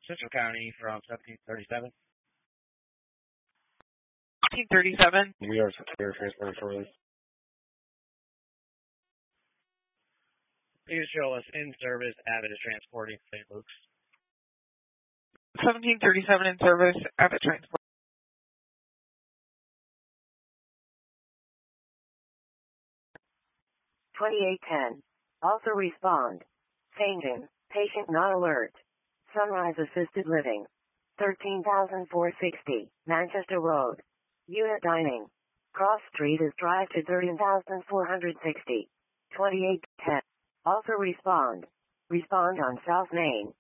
Central County from 1737. 1837. We are secure transport shortly. Please show us in service. Abbott is transporting St. Luke's. 1737 in service. Abbott transport. 2810. Also respond. Changing. Patient not alert. Sunrise Assisted Living. 13,460. Manchester Road. Unit Dining. Cross Street is drive to 13,460. 2810. Also respond. Respond on South Main.